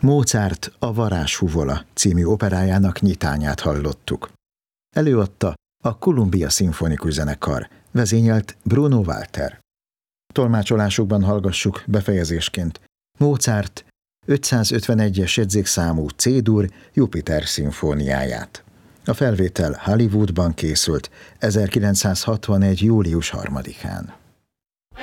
Mozart a Varázshuvola című operájának nyitányát hallottuk. Előadta a Columbia Szimfonikus Zenekar, vezényelt Bruno Walter. Tolmácsolásukban hallgassuk befejezésként Mozart 551-es jegyzékszámú C-dur Jupiter szimfóniáját. A felvétel Hollywoodban készült 1961. július 3-án.